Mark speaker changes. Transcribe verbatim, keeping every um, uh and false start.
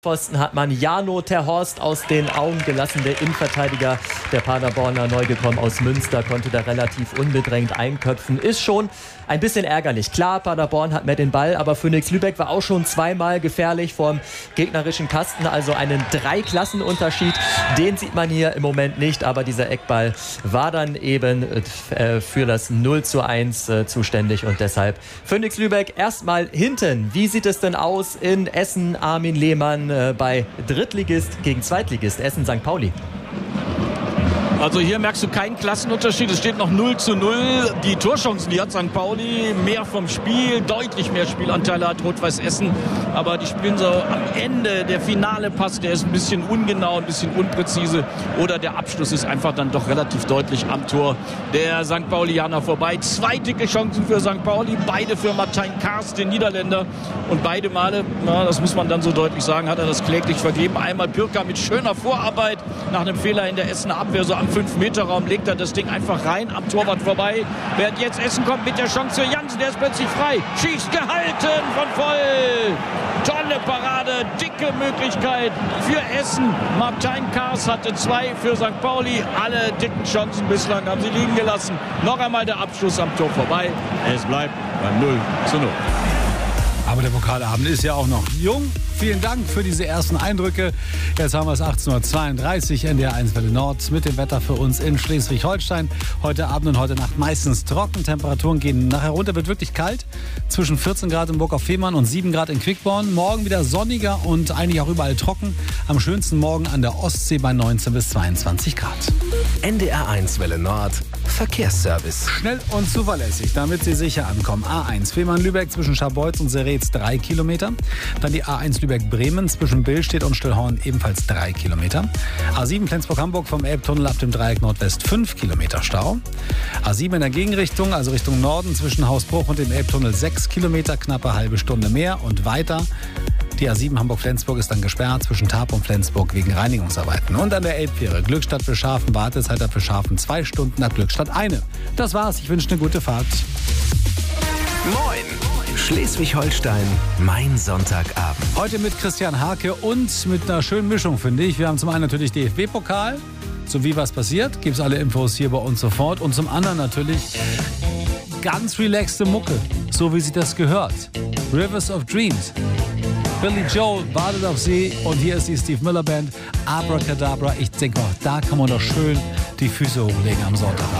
Speaker 1: Pfosten hat man Jano Terhorst aus den Augen gelassen. Der Innenverteidiger der Paderborner, neu gekommen aus Münster, konnte da relativ unbedrängt einköpfen. Ist schon ein bisschen ärgerlich. Klar, Paderborn hat mehr den Ball, aber Phoenix Lübeck war auch schon zweimal gefährlich vorm gegnerischen Kasten. Also einen Drei-Klassen-Unterschied. Den sieht man hier im Moment nicht, aber dieser Eckball war dann eben äh, für das null zu eins äh, zuständig und deshalb Phoenix Lübeck erstmal hinten. Wie sieht es denn aus in Essen? Armin Lehmann bei Drittligist gegen Zweitligist Essen Sankt Pauli.
Speaker 2: Also hier merkst du keinen Klassenunterschied. Es steht noch null zu null. Die Torchancen, die hat Sankt Pauli. Mehr vom Spiel, deutlich mehr Spielanteile hat Rot-Weiß Essen. Aber die spielen so am Ende. Der finale Pass, der ist ein bisschen ungenau, ein bisschen unpräzise. Oder der Abschluss ist einfach dann doch relativ deutlich am Tor der Sankt Paulianer vorbei. Zwei dicke Chancen für Sankt Pauli. Beide für Martijn Kaars, den Niederländer. Und beide Male, na, das muss man dann so deutlich sagen, hat er das kläglich vergeben. Einmal Pürka mit schöner Vorarbeit nach einem Fehler in der Essener Abwehr, so am fünf Meter Raum legt er das Ding einfach rein, am Torwart vorbei. Während jetzt Essen kommt mit der Chance für Jansen, der ist plötzlich frei. Schießt gehalten von Voll. Tolle Parade, dicke Möglichkeit für Essen. Martijn Kaars hatte zwei für Sankt Pauli. Alle dicken Chancen bislang haben sie liegen gelassen. Noch einmal der Abschluss am Tor vorbei. Es bleibt beim null zu null.
Speaker 3: Aber der Pokalabend ist ja auch noch jung. Vielen Dank für diese ersten Eindrücke. Jetzt haben wir es achtzehn Uhr zweiunddreißig, N D R eins Welle Nord mit dem Wetter für uns in Schleswig-Holstein. Heute Abend und heute Nacht meistens trocken. Temperaturen gehen nachher runter, wird wirklich kalt. Zwischen vierzehn Grad in Burg auf Fehmarn und sieben Grad in Quickborn. Morgen wieder sonniger und eigentlich auch überall trocken. Am schönsten morgen an der Ostsee bei neunzehn bis zweiundzwanzig Grad.
Speaker 4: N D R eins Welle Nord Verkehrsservice.
Speaker 3: Schnell und zuverlässig, damit Sie sicher ankommen. A eins Fehmarn-Lübeck zwischen Scharbeutz und Seretz drei Kilometer. Dann die A eins Lübeck-Bremen zwischen Billstedt und Stillhorn ebenfalls drei Kilometer. A sieben Flensburg-Hamburg vom Elbtunnel ab dem Dreieck Nordwest fünf Kilometer Stau. A sieben in der Gegenrichtung, also Richtung Norden zwischen Hausbruch und dem Elbtunnel sechs Kilometer, knappe halbe Stunde mehr und weiter. Die A sieben Hamburg-Flensburg ist dann gesperrt zwischen Tarp und Flensburg wegen Reinigungsarbeiten. Und an der Elbfähre Glückstadt für Schafen, Wartezeit für Schafen zwei Stunden, ab Glückstadt eine. Das war's, ich wünsche eine gute Fahrt.
Speaker 4: Moin! Schleswig-Holstein, mein Sonntagabend.
Speaker 3: Heute mit Christian Hake und mit einer schönen Mischung, finde ich. Wir haben zum einen natürlich D F B-Pokal, so wie was passiert, gibt's alle Infos hier bei uns sofort. Und zum anderen natürlich ganz relaxte Mucke, so wie sie das gehört. Rivers of Dreams. Billy Joel wartet auf Sie und hier ist die Steve Miller Band, Abracadabra. Ich denke auch, da kann man doch schön die Füße hochlegen am Sonntag.